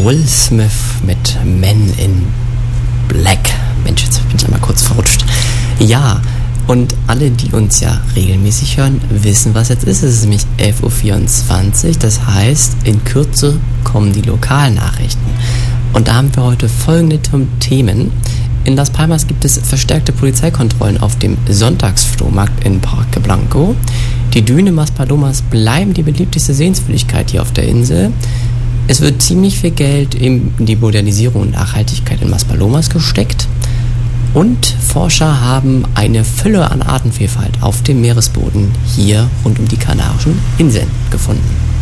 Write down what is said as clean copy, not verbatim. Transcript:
Will Smith mit Men in Black. Mensch, jetzt bin ich einmal kurz verrutscht. Ja, und alle, die uns ja regelmäßig hören, wissen, was jetzt ist. Es ist nämlich 11.24 Uhr, das heißt, in Kürze kommen die Lokalnachrichten. Und da haben wir heute folgende Themen. In Las Palmas gibt es verstärkte Polizeikontrollen auf dem Sonntagsflohmarkt in Parque Blanco. Die Düne Maspalomas bleiben die beliebteste Sehenswürdigkeit hier auf der Insel. Es wird ziemlich viel Geld in die Modernisierung und Nachhaltigkeit in Maspalomas gesteckt. Und Forscher haben eine Fülle an Artenvielfalt auf dem Meeresboden hier rund um die Kanarischen Inseln gefunden.